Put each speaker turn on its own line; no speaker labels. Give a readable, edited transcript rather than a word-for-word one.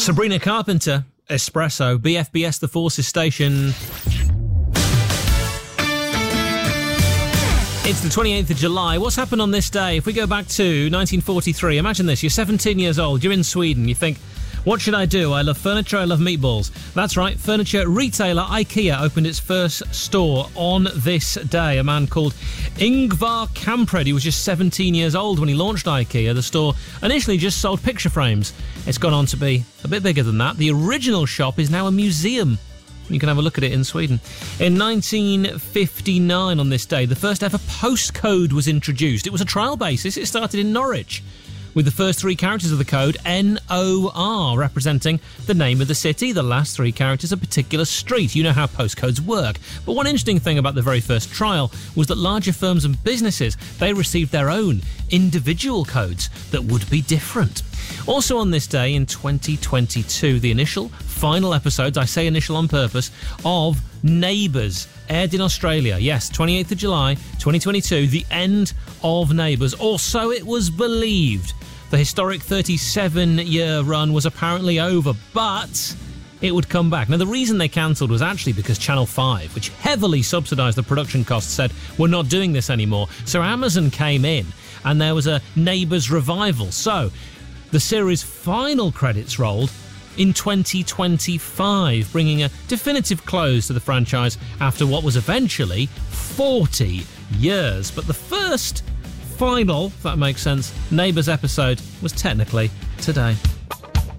Sabrina Carpenter, Espresso, BFBS The Forces Station. It's the 28th of July. What's happened on this day? If we go back to 1943, imagine this. You're 17 years old. You're in Sweden. You think, what should I do? I love furniture. I love meatballs. That's right. Furniture retailer IKEA opened its first store on this day. A man called Ingvar Kamprad. He was just 17 years old when he launched IKEA. The store initially just sold picture frames. It's gone on to be a bit bigger than that. The original shop is now a museum. You can have a look at it in Sweden. In 1959 on this day, the first ever postcode was introduced. It was a trial basis. It started in Norwich, with the first three characters of the code, NOR, representing the name of the city, the last three characters a particular street. You know how postcodes work. But one interesting thing about the very first trial was that larger firms and businesses, they received their own individual codes that would be different. Also on this day in 2022, the final episodes, I say initial on purpose, of Neighbours aired in Australia. Yes, 28th of July, 2022, the end of Neighbours, or so it was believed. The historic 37-year run was apparently over, but it would come back. Now, the reason they cancelled was actually because Channel 5, which heavily subsidised the production costs, said, we're not doing this anymore. So Amazon came in, and there was a Neighbours revival. So the series' final credits rolled in 2025, bringing a definitive close to the franchise after what was eventually 40 years. But the first final, if that makes sense, Neighbours episode was technically today.